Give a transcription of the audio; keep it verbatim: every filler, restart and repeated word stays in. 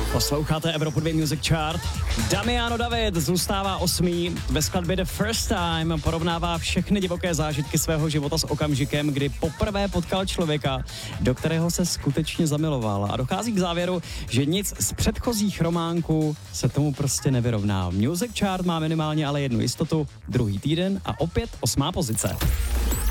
Posloucháte Evropu dva Music Chart. Damiano David zůstává osmý. Ve skladbě The First Time porovnává všechny divoké zážitky svého života s okamžikem, kdy poprvé potkal člověka, do kterého se skutečně zamiloval. A dochází k závěru, že nic z předchozích románků se tomu prostě nevyrovná. Music Chart má minimálně ale jednu jistotu. Druhý týden a opět osmá pozice.